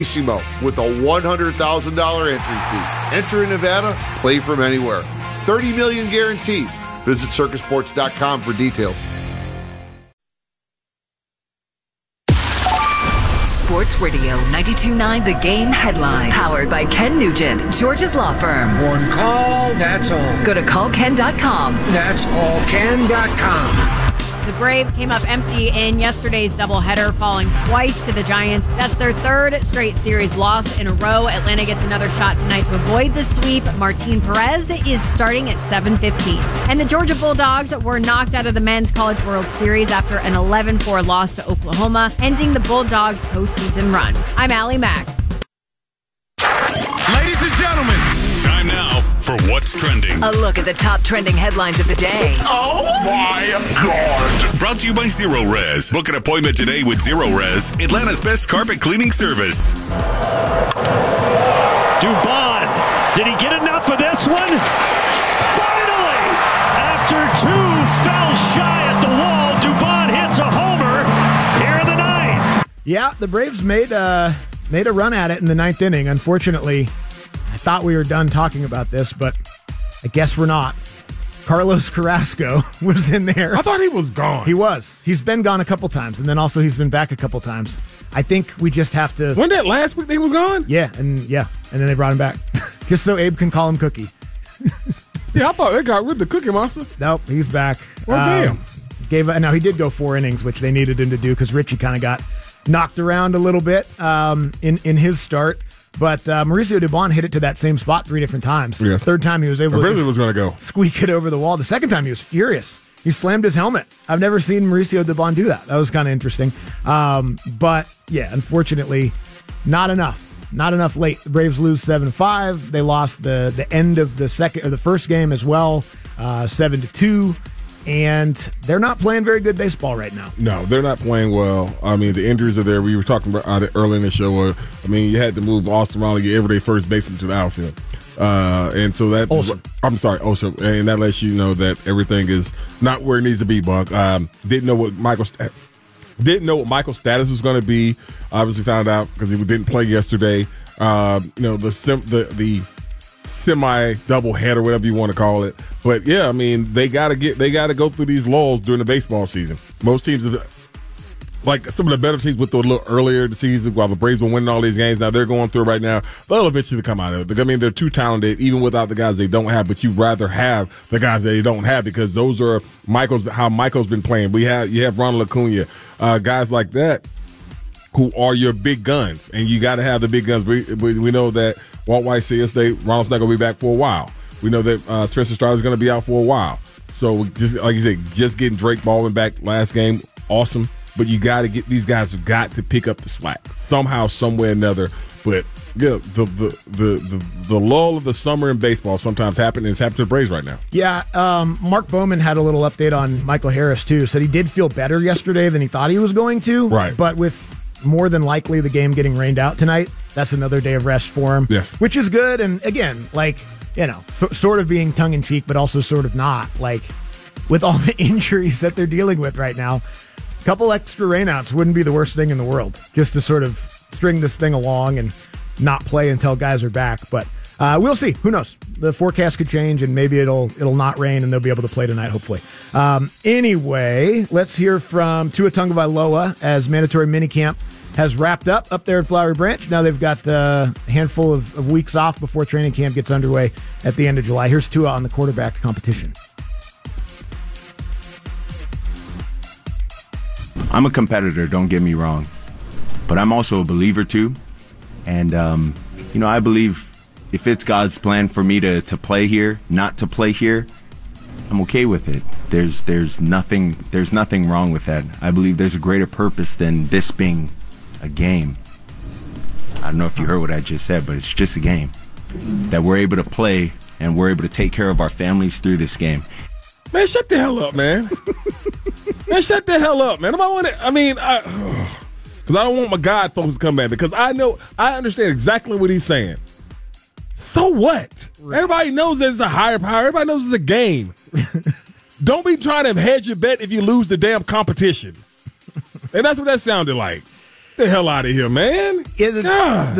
with a $100,000 entry fee. Enter in Nevada, play from anywhere. $30 million guaranteed. Visit circusports.com for details. Sports Radio 92.9 The Game headlines. Powered by Ken Nugent, George's Law Firm. One call, that's all. Go to callken.com. That's all Ken.com. The Braves came up empty in yesterday's doubleheader, falling twice to the Giants. That's their third straight series loss in a row. Atlanta gets another shot tonight to avoid the sweep. Martin Perez is starting at 7:15. And the Georgia Bulldogs were knocked out of the Men's College World Series after an 11-4 loss to Oklahoma, ending the Bulldogs' postseason run. I'm Allie Mack. Ladies and gentlemen, time now for What's Trending. A look at the top trending headlines of the day. Oh my God. Brought to you by Zero Res. Book an appointment today with Zero Res, Atlanta's best carpet cleaning service. Dubon, did he get enough of this one? Finally, after two fell shy at the wall, Dubon hits a homer here in the ninth. Yeah, the Braves made a run at it in the ninth inning. Unfortunately, I thought we were done talking about this, but I guess we're not. Carlos Carrasco was in there. I thought he was gone. He was. He's been gone a couple times, and then also he's been back a couple times. I think we just have to... Wasn't that last week he was gone? Yeah, and then they brought him back. Just so Abe can call him Cookie. Yeah, I thought they got rid of the Cookie Monster. Nope, he's back. Well, damn. Now, he did go 4 innings, which they needed him to do because Richie kind of got knocked around a little bit in his start. But Mauricio Dubon hit it to that same spot 3 different times. Yes. Third time he was able to was going to go squeak it over the wall. The second time he was furious. He slammed his helmet. I've never seen Mauricio Dubon do that. That was kind of interesting. But yeah, unfortunately, not enough. Not enough late. The Braves lose 7-5. They lost the end of the first game as well, 7-2. And they're not playing very good baseball right now. No, they're not playing well. I mean, the injuries are there. We were talking about it early in the show. You had to move Austin Riley, get everyday first baseman to the outfield. And so that's... Olsen. I'm sorry, Olsen. And that lets you know that everything is not where it needs to be, Buck. Didn't know what Michael's status was going to be. Obviously found out because he didn't play yesterday. The semi-double header, whatever you want to call it. But yeah, I mean, they got to go through these lulls during the baseball season. Most teams, like some of the better teams, went through a little earlier in the season while the Braves were winning all these games. Now they're going through it right now. They'll eventually come out of it. I mean, they're too talented, even without the guys they don't have. But you'd rather have the guys they don't have because those are how Michael's been playing. You have Ronald Acuna, guys like that, who are your big guns, and you got to have the big guns. We know that Walt White says Ronald's not going to be back for a while. We know that Spencer Strider's going to be out for a while. So just like you said, just getting Drake Baldwin back last game, awesome. But you got to get these guys have got to pick up the slack somehow, some way or another. But yeah, the lull of the summer in baseball sometimes happens, and it's happened to the Braves right now. Yeah, Mark Bowman had a little update on Michael Harris too. Said he did feel better yesterday than he thought he was going to. Right, but with more than likely the game getting rained out tonight, that's another day of rest for him. Yes, which is good. And again, sort of being tongue in cheek, but also sort of not. Like with all the injuries that they're dealing with right now, a couple extra rainouts wouldn't be the worst thing in the world. Just to sort of string this thing along and not play until guys are back. But we'll see. Who knows? The forecast could change, and maybe it'll not rain, and they'll be able to play tonight, hopefully. Anyway, let's hear from Tua Tagovailoa as mandatory minicamp has wrapped up there at Flowery Branch. Now they've got a handful of weeks off before training camp gets underway at the end of July. Here's Tua on the quarterback competition. I'm a competitor, don't get me wrong. But I'm also a believer, too. And, I believe if it's God's plan for me to play here, not to play here, I'm okay with it. There's nothing wrong with that. I believe there's a greater purpose than this being a game. I don't know if you heard what I just said, but it's just a game that we're able to play, and we're able to take care of our families through this game. Man, shut the hell up, man. Man, shut the hell up, man. Because I don't want my God folks to come at me, because I understand exactly what he's saying. So what? Right. Everybody knows that it's a higher power. Everybody knows it's a game. Don't be trying to hedge your bet if you lose the damn competition. And that's what that sounded like. the hell out of here, man. Yeah,